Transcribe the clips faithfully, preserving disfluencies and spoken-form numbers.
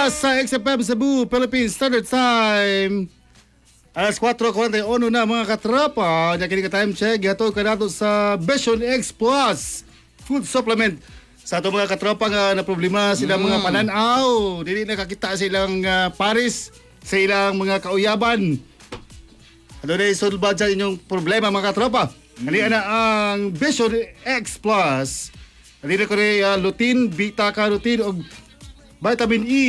dira sa X F M Cebu, Philippine Standard Time. Alas four forty y one na mga katrapa. Nya kini ka time check gato kanato sa Vision X Plus food supplement. Sa ato mga katropa nga na problema silang mm. mga pananaw, dili nakakita silang uh, paris sa ilang mga kauyaban. Ano na isulbad sa inyong problema mga katropa? Mm. Hali na ang Vision X Plus. Hali na ko rin uh, lutein, beta-carotene o vitamin E.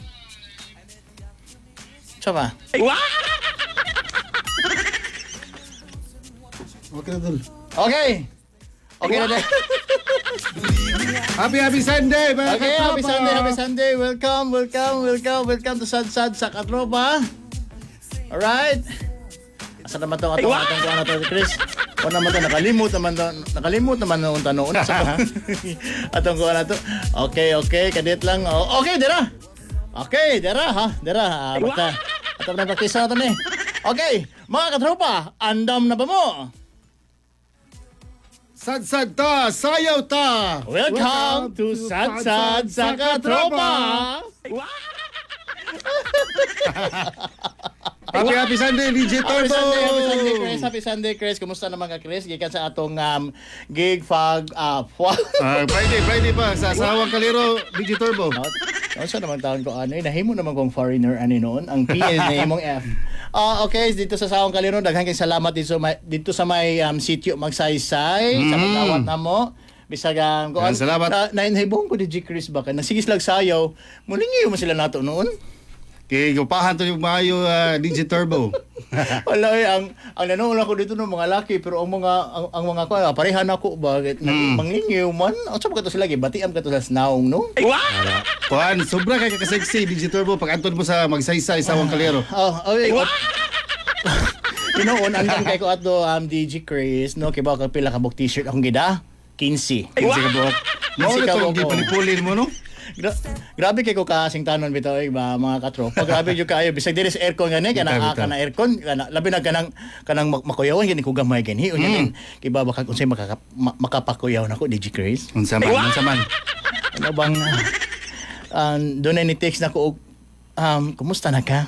Saba. Okay na dul. Okay. Okay na din. Happy happy Sunday mga Okay, katropa. happy Sunday, happy Sunday. Welcome, welcome, welcome, welcome to Sad Sad sa Katropa. Alright. Asa naman to atong atong kuan nato Chris? O naman to nakalimot naman to, nakalimot naman nung tanong sa atong kuan nato. Okay, okay, kadit lang. Oh, okay, dira. Okay, dira ha, dira. Ah, basta atong na practice nato ni. Okay, mga katropa, andam na ba mo? Sad-sad ta, sayaw ta. Welcome, Welcome to Sad Sad sa Katropa. Happy happy Sunday, D J Turbo. Happy Sunday, happy Sunday, Chris. Happy Sunday, Chris. Kumusta naman ka, Chris? Gikan sa atong um, gig fag uh, uh, Friday, Friday pa sa Sawang Kaliro, D J Turbo. Ano sa naman taon ko ano, eh, nahimo naman kong foreigner ani noon, ang P is na imong F. Ah, uh, okay, dito sa Sawang Kaliro, daghan kay salamat dito sa may, dito sa may um, sitio Magsaysay, mm. sa pagdawat namo. Bisag ang kuan. Salamat. Na, nainhibong ko di G Chris ba kay nasigis lag sayaw. Mulingi mo sila nato noon. Kay gupahan to yung maayo uh, D J Turbo. Wala eh, ang ang nanoon ako dito ng mga laki pero ang mga ang, ang mga ko parehan ako bakit mm. mangingiw man. Ang sabi ko to sila gibatiam ka to sa snaong no. Wow. Kuan, sobra kay ka-sexy D J Turbo pag anton mo sa Magsaysay Sawang Kaliro. Oh, okay. Tinoon andam kay ko ato um, D J Chris no kay ba ka pila ka buk t-shirt akong gida fifteen. fifteen ka buok. Mo ka ito gipalipulin mo no. Gra- grabe kay ko kasing tanon bitaw eh, ba mga katropa. Grabe jud kayo bisag diri sa aircon gani kana aka na aircon kana labi na kanang kanang makuyawan gani ko gamay gani. Unya mm. kay ba baka unsay makaka, makapakuyaw nako D J Chris. Unsa man, unsa man. Ano bang uh, um, doon ni text na ko um kumusta na ka?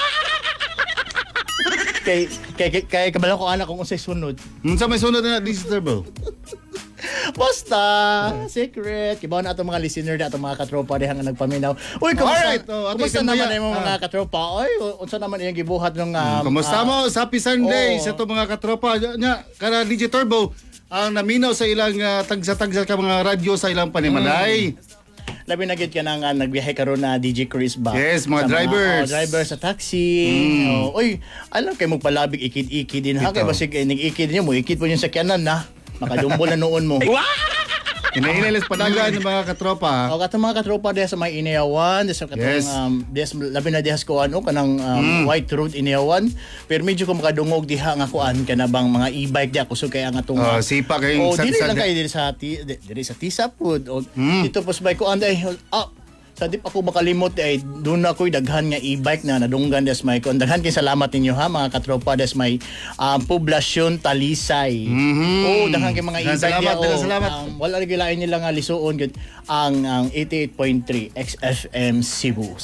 kay kay kay, kay kabalo ko anak kung unsay sunod. Unsa may sunod na D J Turbo? Basta, secret. Kibaw na itong mga listener na itong mga katropa dihang nga nagpaminaw. Uy, kumusta, Alright, oh, kumusta naman yung mga ah. katropa? Uy, unsa naman yung gibuhat ng... Um, kumusta uh, mo? Happy Sunday oh. sa itong mga katropa. Nya, kana D J Turbo, ang naminaw sa ilang uh, tagsa-tagsa ka mga radyo sa ilang panimalay. Hmm. Labi na gid ka nang uh, nagbiyahe karon na D J Chris ba? Yes, mga drivers. Mga, oh, drivers sa taxi. Mm. Oh, uy, alam kay mo palabig ikid-ikid din ha. Kay basig eh, nig-ikid niyo mo, ikid po yung sakyanan na. Makadumbol na noon mo. Inailalis padagan ng mga katropa. O katong mga katropa diha sa may Inayawan, diha sa katong yes. um, diha labi na diha ko ano kanang um, mm. White Road Inayawan. Pero medyo ko makadungog diha nga kuan kana bang mga e-bike diha kusog kay ang atong uh, sipa kay oh, dili lang kay diri sa diri sa Tisa Food o mm. dito pos bike ko anday ah sa di pa ako makalimot ay doon na ako'y daghan nga e-bike na nadunggan des may kon daghan kay salamat ninyo ha mga katropa des may um, poblasyon Talisay. Mm-hmm. Oh daghan kay mga e-bike salamat, diya, oh, salamat. Um, wala gilain nila nga lisuon gud ang ang eighty-eight point three X F M Cebu.